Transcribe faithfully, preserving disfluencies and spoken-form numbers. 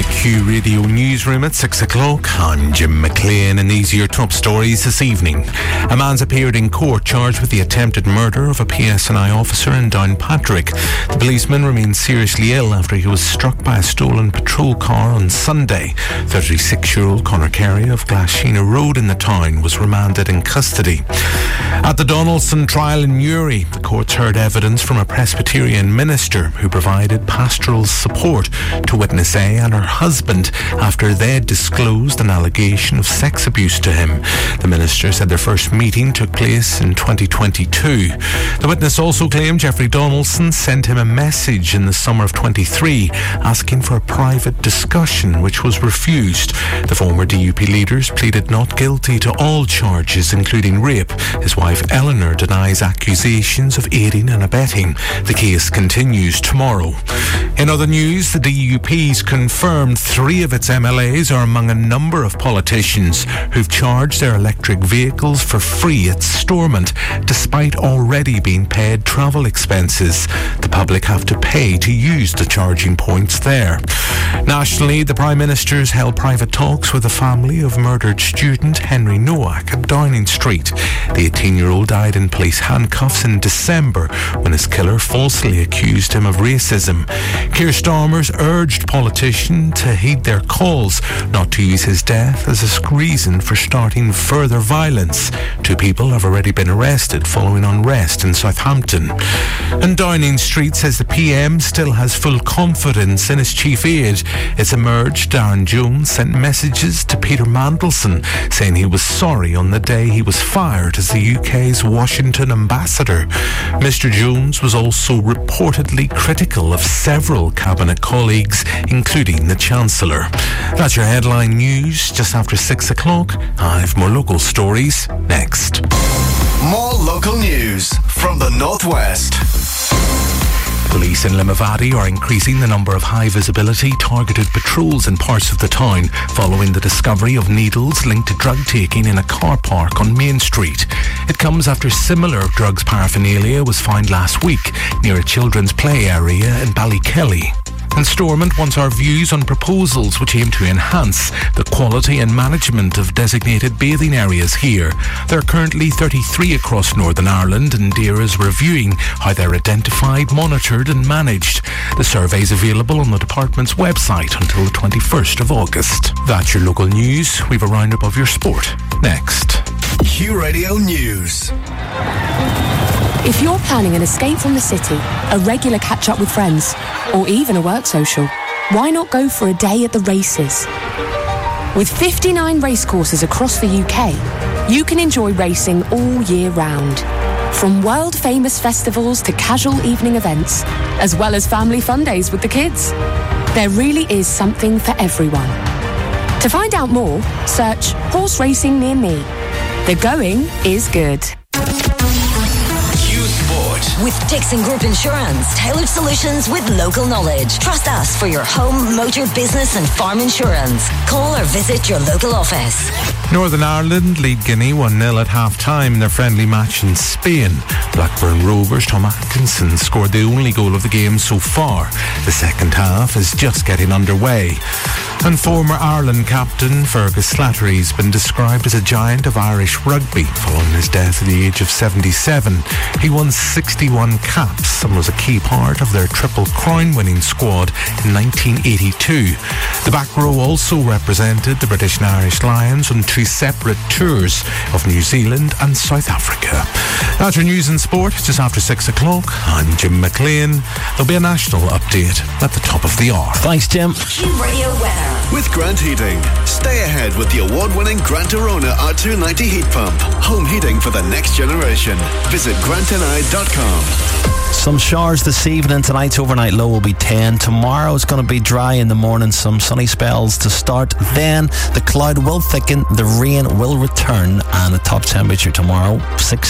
Q Radio Newsroom at six o'clock. I'm Jim McLean, and these are your top stories this evening. A man's appeared in court charged with the attempted murder of a P S N I officer in Downpatrick. The policeman remains seriously ill after he was struck by a stolen patrol car on Sunday. thirty-six-year-old Conor Carey of Glashina Road in the town was remanded in custody. At the Donaldson trial in Newry, the courts heard evidence from a Presbyterian minister who provided pastoral support to witness A and her husband after they had disclosed an allegation of sex abuse to him. The minister said their first meeting took place in twenty twenty-two. The witness also claimed Jeffrey Donaldson sent him a message in the summer of twenty-three asking for a private discussion, which was refused. The former D U P leaders pleaded not guilty to all charges, including rape. His wife Eleanor denies accusations of aiding and abetting. The case continues tomorrow. In other news, the D U P's confirmed three of its M L As are among a number of politicians who've charged their electric vehicles for free at Stormont, despite already being paid travel expenses. The public have to pay to use the charging points there. Nationally, the Prime Minister's held private talks with the family of murdered student Henry Nowak at Downing Street. The eighteen-year-old died in police handcuffs in December when his killer falsely accused him of racism. Keir Starmer's urged politicians to heed their calls not to use his death as a reason for starting further violence. Two people have already been arrested following unrest in Southampton. And Downing Street says the P M still has full confidence in his chief aide. It's emerged Darren Jones sent messages to Peter Mandelson saying he was sorry on the day he was fired as the U K's Washington ambassador. Mister Jones was also reportedly critical of several cabinet colleagues, including the Chancellor. That's your headline news just after six o'clock. I've more local stories next. More local news from the Northwest. Police in Limavady are increasing the number of high-visibility targeted patrols in parts of the town following the discovery of needles linked to drug taking in a car park on Main Street. It comes after similar drugs paraphernalia was found last week near a children's play area in Ballykelly. And Stormont wants our views on proposals which aim to enhance the quality and management of designated bathing areas here. There are currently thirty-three across Northern Ireland, and DAERA is reviewing how they're identified, monitored and managed. The survey is available on the department's website until the twenty-first of August. That's your local news. We've a roundup of your sport next. Q Radio News. If you're planning an escape from the city, a regular catch-up with friends, or even a work social, why not go for a day at the races? With fifty-nine racecourses across the U K, you can enjoy racing all year round. From world-famous festivals to casual evening events, as well as family fun days with the kids. There really is something for everyone. To find out more, search Horse Racing Near Me. The going is good. With Dixon Group Insurance, tailored solutions with local knowledge. Trust us for your home, motor, business and farm insurance. Call or visit your local office. Northern Ireland lead Guinea one nil at half-time in their friendly match in Spain. Blackburn Rovers' Tom Atkinson scored the only goal of the game so far. The second half is just getting underway. And former Ireland captain Fergus Slattery has been described as a giant of Irish rugby following his death at the age of seventy-seven. He won sixty-one caps and was a key part of their Triple Crown winning squad in nineteen eighty-two. The back row also represented the British and Irish Lions on two separate tours of New Zealand and South Africa. That's your news and sport just after six o'clock. I'm Jim McLean. There'll be a national update at the top of the hour. Thanks, Jim. Q Radio weather. With Grant Heating. Stay ahead with the award-winning Grant Arona R two ninety heat pump. Home heating for the next generation. Visit grant n i dot com. Some showers this evening. Tonight's overnight low will be ten. Tomorrow it's going to be dry in the morning. Some sunny spells to start. Then the cloud will thicken. The rain will return. And the top temperature tomorrow, six